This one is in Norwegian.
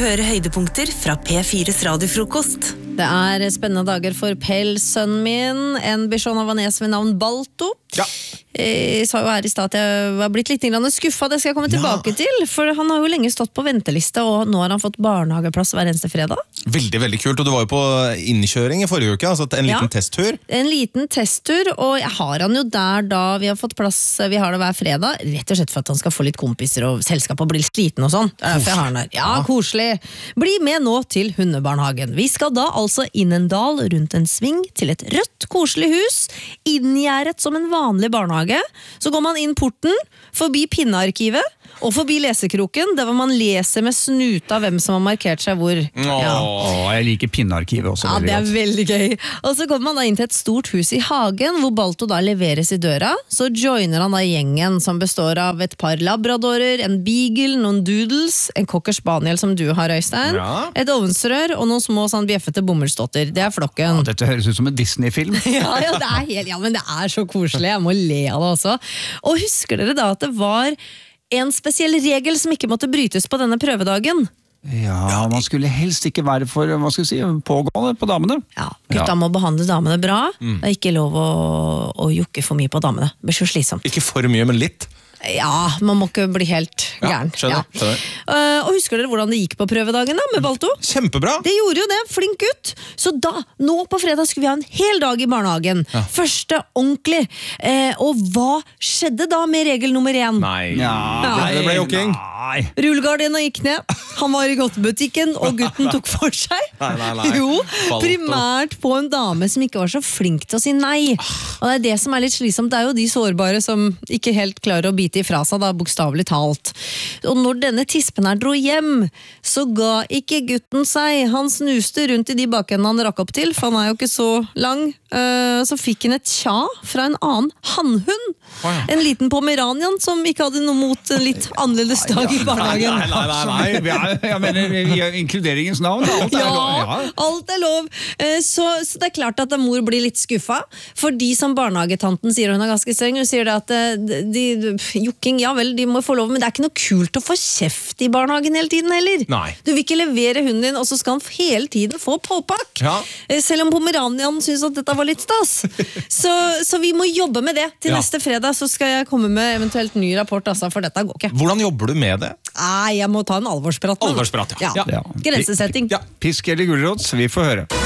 høre høydepunkter fra P4's radiofrokost. Det spennende dager for pelsønnen min, en bichon havanes ved navn Balto. Ja. Jeg sa jo her i stad at jeg var blitt litt skuffet, det skal jeg komme tilbake til, for han har jo lenge stått på venteliste, og nå har han fått barnehageplass hver eneste fredag. Veldig, veldig kult, og du var jo på innkjøring i forrige uke, altså en liten testtur. En liten testtur, og jeg har han jo der da vi har fått plass, vi har det hver fredag, rett og slett for at han skal få litt kompiser og selskap og bli sliten og sånn. Det derfor jeg har han her. Ja, koselig. Bli med nå til hundebarnehagen. Vi skal da altså inn en dal rundt en sving til et rødt, koselig hus, inngjerdet som en vanlig barnehage. Så går man inn porten, forbi pinnearkivet, og forbi lesekroken, der hvor man leser med snuta hvem som har markert seg hvor. Jeg liker pinnearkivet også. Ja, det veldig gøy. Og så kommer man da inn til et stort hus i hagen, hvor Balto da leveres i døra. Så joiner han da gjengen som består av et par labradorer, en beagle, noen doodles, en cocker spaniel som du har, Øystein, et ovnsrør og noen små sånn bjeffete bomullsdotter. Det flokken. Dette høres ut som en Disney-film. Men det så koselig. Jeg må le av det også. Og husker dere da at det var en spesiell regel som ikke måtte brytes på denne prøvedagen? Ja, man skulle helst ikke være for, pågående på damene. Ja, gutta må behandle damene bra. Det ikke lov å jukke for mye på damene. Det blir så slitsomt. Ikke for mye, men litt. Ja, man må ikke bli helt gæren. Skjønner. Og husker dere hvordan det gikk på prøvedagen da, med Balto? Kjempebra! Det gjorde jo det, flink gutt! Så da, nå på fredag skulle vi ha en hel dag i barnehagen. Første ordentlig. Og hva skjedde da med regel nummer 1? Nei, det ble jokking. Rullegardina gikk ned, han var i godtebutikken, og gutten tok for seg. Nei. Jo, primært på en dame som ikke var så flink til å si nei. Og det som litt slitsomt, det jo de sårbare som ikke helt klarer å bite ifra seg, da, bokstavelig talt. Og når denne tispen her dro hjem, så ga ikke gutten seg. Han snuste rundt i de bakendene han rakk opp til, for han jo ikke så lang. Så fikk han et tja fra en annen hannhund. En liten pomeranian som ikke hadde noe mot en litt annerledes dag i barnehagen. Nei. Jeg mener, i inkluderingens navn. Alt lov. Så det klart at mor blir litt skuffa, fordi som barnehagetanten sier, hun ganske streng, hun sier det at jukking, ja vel, de må få lov, men det ikke noe kult å få kjeft i barnehagen hele tiden heller. Nei. Du vil ikke levere hunden din, og så skal han hele tiden få påpakk. Selv om pomeranian synes at dette var litt stas. Så vi må jobbe med det. Til neste fredag så skal jeg komme med eventuelt ny rapport, altså, for dette går ikke. Hvordan jobber du med det? Jeg må ta en alvorsprat. Alvorsprat, Grensesetting. Pisk eller gulrot, vi får høre.